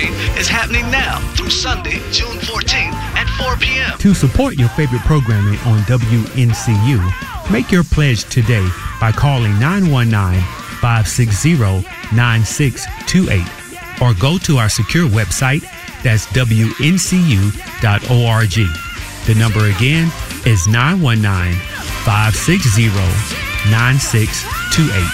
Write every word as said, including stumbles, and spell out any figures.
campaign is happening now through Sunday, June fourteenth at four p.m. To support your favorite programming on W N C U, make your pledge today by calling nine one nine, five six zero, nine six two eight or go to our secure website, that's W N C U dot org. The number again is nine one nine, five six zero, nine six two eight.